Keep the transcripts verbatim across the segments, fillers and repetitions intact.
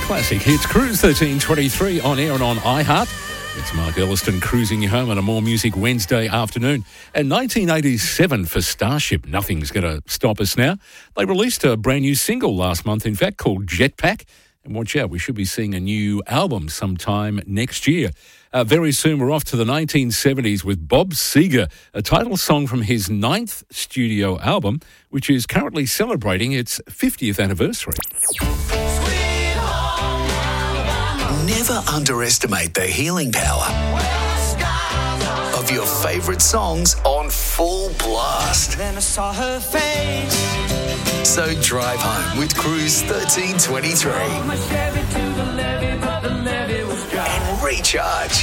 Classic Hits Cruise thirteen twenty-three on air and on iHeart. It's Mark Elliston cruising you home on a More Music Wednesday afternoon. And nineteen eighty-seven for Starship, nothing's going to stop us now. They released a brand new single last month, in fact, called Jetpack. And watch out, we should be seeing a new album sometime next year. Uh, very soon, we're off to the nineteen seventies with Bob Seger, a title song from his ninth studio album, which is currently celebrating its fiftieth anniversary. Never underestimate the healing power of your favourite songs on full blast. Then I saw her face. So drive home with Cruise thirteen twenty-three and recharge.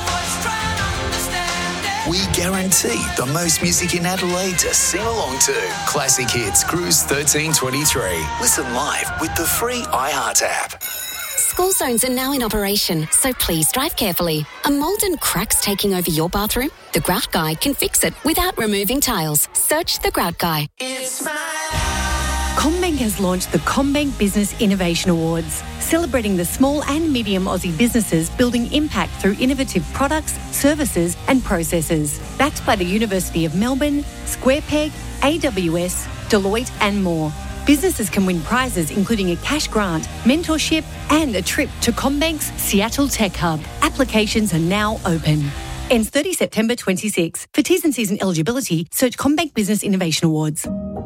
We guarantee the most music in Adelaide to sing along to. Classic Hits Cruise thirteen twenty-three. Listen live with the free iHeart app. School zones are now in operation, so please drive carefully. Are mould and cracks taking over your bathroom? The Grout Guy can fix it without removing tiles. Search The Grout Guy. It's my CommBank has launched the CommBank Business Innovation Awards, celebrating the small and medium Aussie businesses building impact through innovative products, services and processes. Backed by the University of Melbourne, SquarePeg, A W S, Deloitte and more. Businesses can win prizes including a cash grant, mentorship and a trip to CommBank's Seattle Tech Hub. Applications are now open. Ends thirtieth September twenty-six. For T's and C's and eligibility, search CommBank Business Innovation Awards.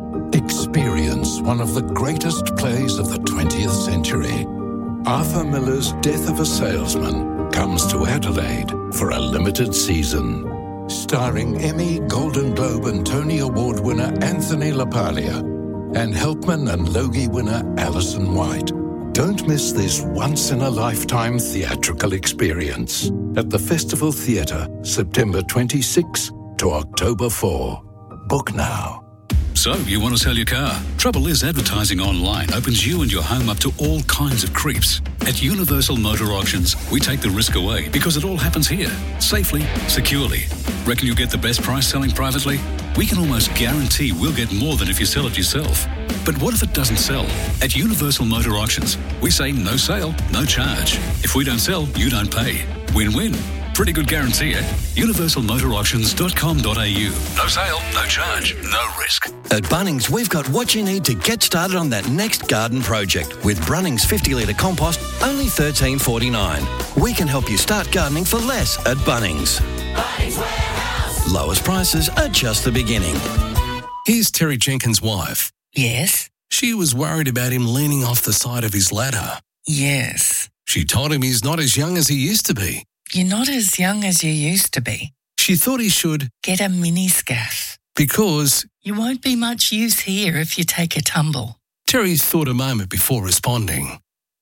Experience one of the greatest plays of the twentieth century. Arthur Miller's Death of a Salesman comes to Adelaide for a limited season. Starring Emmy, Golden Globe and Tony Award winner Anthony LaPaglia and Helpman and Logie winner Alison White. Don't miss this once-in-a-lifetime theatrical experience at the Festival Theatre, September twenty-sixth to October fourth. Book now. So, you want to sell your car? Trouble is, advertising online opens you and your home up to all kinds of creeps. At Universal Motor Auctions, we take the risk away because it all happens here, safely, securely. Reckon you'll get the best price selling privately? We can almost guarantee we'll get more than if you sell it yourself. But what if it doesn't sell? At Universal Motor Auctions, we say no sale, no charge. If we don't sell, you don't pay. Win-win. Pretty good guarantee, eh? universal motor auctions dot com dot a u. No sale, no charge, no risk. At Bunnings, we've got what you need to get started on that next garden project. With Brunnings fifty litre compost, only thirteen forty-nine. We can help you start gardening for less at Bunnings. Bunnings Warehouse. Lowest prices are just the beginning. Here's Terry Jenkins' wife. Yes? She was worried about him leaning off the side of his ladder. Yes. She told him he's not as young as he used to be. You're not as young as you used to be. She thought he should get a mini scaff. Because you won't be much use here if you take a tumble. Terry thought a moment before responding.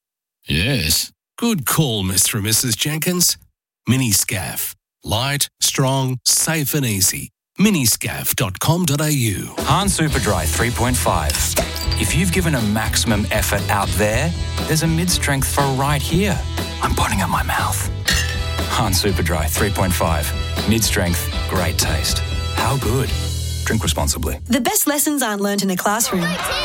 Yes, good call, Mister and Missus Jenkins. Mini scaff. Light, strong, safe and easy. mini scaff dot com dot a u. Hahn Superdry three point five. If you've given a maximum effort out there, there's a mid-strength for right here. I'm putting up my mouth. Hahn Superdry three point five. Mid-strength, great taste. How good? Drink responsibly. The best lessons aren't learned in a classroom.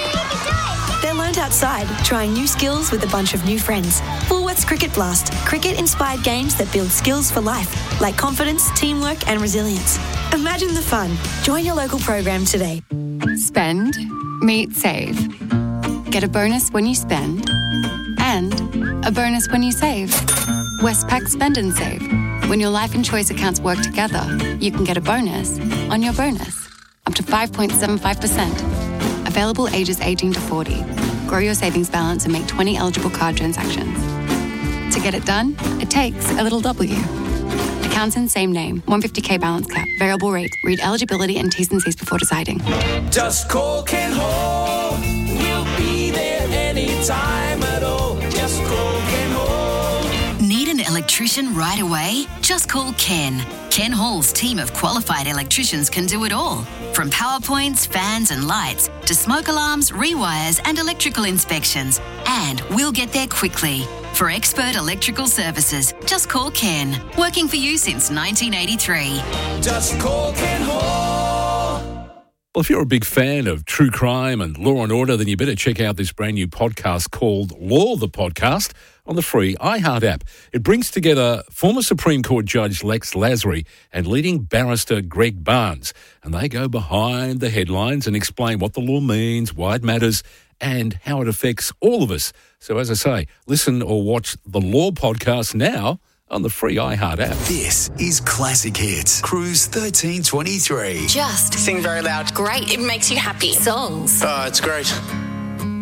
They're learned outside, trying new skills with a bunch of new friends. Woolworths Cricket Blast. Cricket-inspired games that build skills for life, like confidence, teamwork and resilience. Imagine the fun. Join your local program today. Spend, meet, save. Get a bonus when you spend and a bonus when you save. Westpac Spend and Save. When your life and choice accounts work together, you can get a bonus on your bonus. Up to five point seven five percent. Available ages eighteen to forty. Grow your savings balance and make twenty eligible card transactions. To get it done, it takes a little W. Accounts in same name. one hundred fifty k balance cap. Variable rate. Read eligibility and T's and C's before deciding. Just call Ken Hall. We'll be there anytime at all. Just call Ken Hall. Need an electrician right away? Just call Ken. Ken Hall's team of qualified electricians can do it all. From power points, fans and lights to smoke alarms, rewires and electrical inspections. And we'll get there quickly. For expert electrical services, just call Ken. Working for you since nineteen eighty-three. Just call Ken Hall. Well, if you're a big fan of true crime and Law and Order, then you better check out this brand new podcast called Law the Podcast on the free iHeart app. It brings together former Supreme Court Judge Lex Lasry and leading barrister Greg Barnes, and they go behind the headlines and explain what the law means, why it matters, and how it affects all of us. So as I say, listen or watch the Law Podcast now on the free iHeart app. This is Classic Hits, Cruise thirteen twenty-three. Just sing very loud. Great. It makes you happy. Songs. Oh, it's great.